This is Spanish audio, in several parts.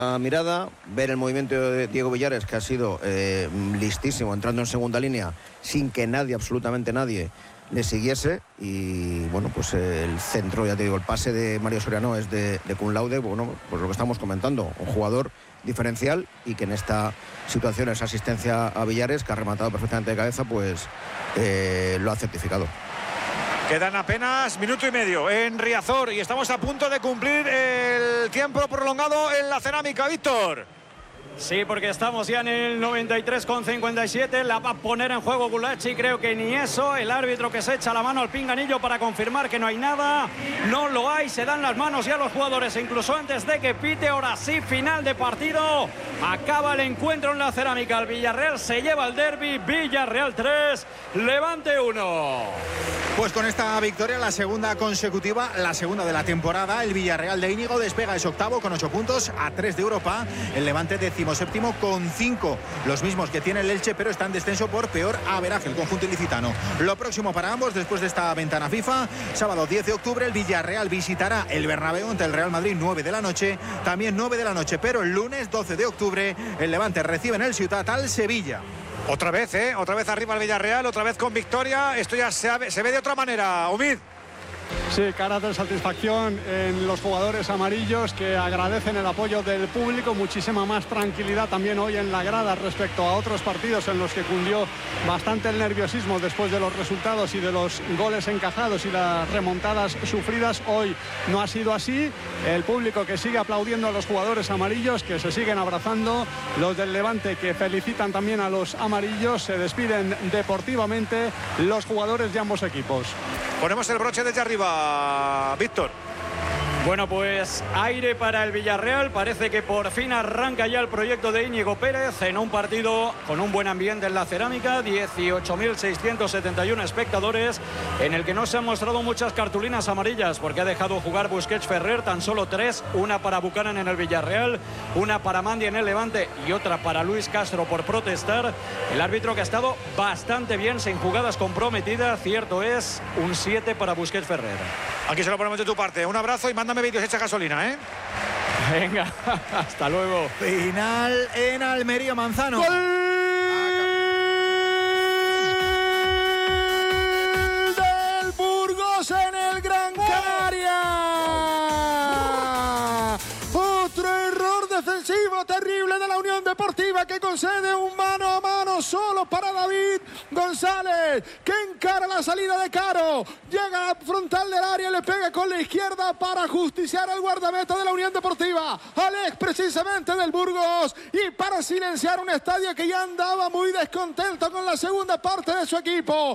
mirada, ver el movimiento de Diego Villares, que ha sido listísimo, entrando en segunda línea sin que nadie, absolutamente nadie, le siguiese. Y bueno, pues el centro, ya te digo, el pase de Mario Soriano es de cum laude. Bueno, pues lo que estamos comentando, un jugador diferencial, y que en esta situación, esa asistencia a Villares, que ha rematado perfectamente de cabeza, pues lo ha certificado. Quedan apenas minuto y medio en Riazor y estamos a punto de cumplir el tiempo prolongado en la Cerámica, Víctor. Sí, porque estamos ya en el 93,57. La va a poner en juego Gulachi. Creo que ni eso. El árbitro que se echa la mano al pinganillo para confirmar que no hay nada. No lo hay. Se dan las manos ya los jugadores, incluso antes de que pite. Ahora sí, final de partido. Acaba el encuentro en la Cerámica. El Villarreal se lleva el derbi. Villarreal 3, Levante 1. Pues con esta victoria, la segunda consecutiva, la segunda de la temporada, el Villarreal de Íñigo despega, es octavo con 8 puntos, a 3 de Europa. El Levante 17º con 5, los mismos que tiene el Elche, pero está en descenso por peor averaje el conjunto ilicitano. Lo próximo para ambos después de esta ventana FIFA: sábado 10 de octubre el Villarreal visitará el Bernabéu ante el Real Madrid, 9 de la noche, también 9 de la noche, pero el lunes 12 de octubre el Levante recibe en el Ciutat al Sevilla. Otra vez arriba el Villarreal, otra vez con victoria. Esto ya se ve de otra manera, Omid. Sí, caras de satisfacción en los jugadores amarillos, que agradecen el apoyo del público. Muchísima más tranquilidad también hoy en la grada respecto a otros partidos en los que cundió bastante el nerviosismo después de los resultados y de los goles encajados y las remontadas sufridas. Hoy no ha sido así. El público que sigue aplaudiendo a los jugadores amarillos, que se siguen abrazando. Los del Levante, que felicitan también a los amarillos. Se despiden deportivamente los jugadores de ambos equipos. Ponemos el broche desde arriba, Víctor. Bueno, pues aire para el Villarreal. Parece que por fin arranca ya el proyecto de Íñigo Pérez en un partido con un buen ambiente en la Cerámica. 18.671 espectadores, en el que no se han mostrado muchas cartulinas amarillas, porque ha dejado jugar Busquets Ferrer, tan solo 3. Una para Buchanan en el Villarreal, una para Mandi en el Levante y otra para Luis Castro por protestar. El árbitro, que ha estado bastante bien, sin jugadas comprometidas. Cierto es, un 7 para Busquets Ferrer. Aquí se lo ponemos de tu parte. Un abrazo y mándame vídeos, echa gasolina, ¿eh? Venga, hasta luego. Final en Almería, Manzano. ¡Gol del Burgos en el Gran Canaria! Otro error defensivo terrible de la Unión Deportiva, que concede un mano a mano solo para David González, que encara la salida de Caro, llega a frontal del área y le pega con la izquierda para justiciar al guardameta de la Unión Deportiva, Alex, precisamente del Burgos, y para silenciar un estadio que ya andaba muy descontento con la segunda parte de su equipo.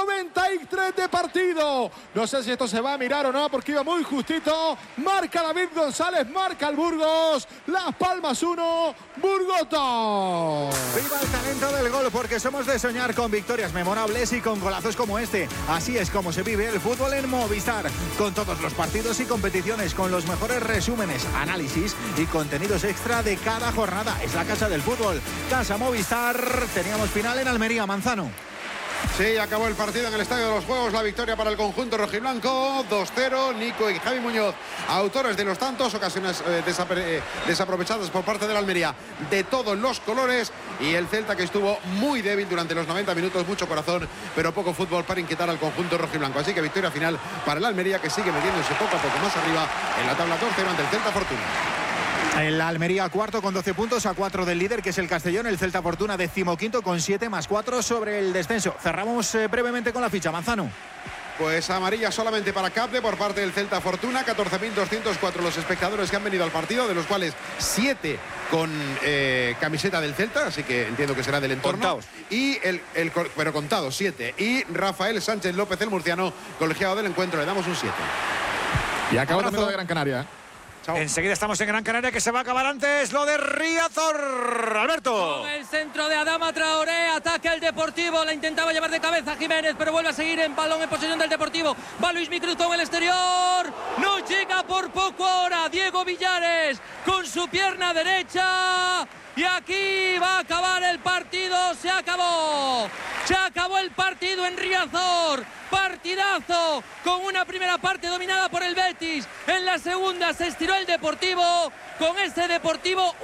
93 de partido. No sé si esto se va a mirar o no, porque iba muy justito. Marca David González, marca el Burgos. Las Palmas 1, Burgos 2. Viva el talento del gol, porque somos de soñar con victorias memorables y con golazos como este. Así es como se vive el fútbol en Movistar, con todos los partidos y competiciones, con los mejores resúmenes, análisis y contenidos extra de cada jornada. Es la casa del fútbol, Casa Movistar. Teníamos final en Almería, Manzano. Sí, acabó el partido en el Estadio de los Juegos. La victoria para el conjunto rojiblanco, 2-0. Nico y Javi Muñoz, autores de los tantos, ocasiones desaprovechadas por parte de la Almería, de todos los colores. Y el Celta, que estuvo muy débil durante los 90 minutos, mucho corazón, pero poco fútbol para inquietar al conjunto rojiblanco. Así que victoria final para el Almería, que sigue metiéndose poco a poco más arriba en la tabla 12 ante el Celta Fortuna. El Almería cuarto con 12 puntos, a 4 del líder, que es el Castellón. El Celta Fortuna 15º con 7 más 4 sobre el descenso. Cerramos brevemente con la ficha, Manzano. Pues amarilla solamente para Capde por parte del Celta Fortuna. 14.204 los espectadores que han venido al partido, de los cuales 7 con camiseta del Celta, así que entiendo que será del entorno. Contados. Y pero contados, 7. Y Rafael Sánchez López, el murciano, colegiado del encuentro, le damos un 7. Y acabó el de Gran Canaria. Chao. Enseguida estamos en Gran Canaria, que se va a acabar antes lo de Riazor. Alberto. Con el centro de Adama Traoré, ataca el Deportivo, la intentaba llevar de cabeza Jiménez, pero vuelve a seguir en balón en posesión del Deportivo. Va Luis Micruz con el exterior, no llega por poco ahora Diego Villares con su pierna derecha. Y aquí va a acabar el partido. Se acabó el partido en Riazor. Partidazo, con una primera parte dominada por el Betis. En la segunda se estiró el Deportivo. Con este Deportivo